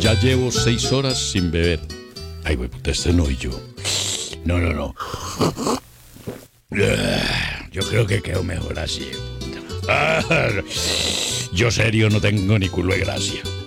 Ya llevo 6 horas sin beber. Ay, güey, puta, este no y yo. No. Yo creo que quedo mejor así. Puta. Yo serio no tengo ni culo de gracia.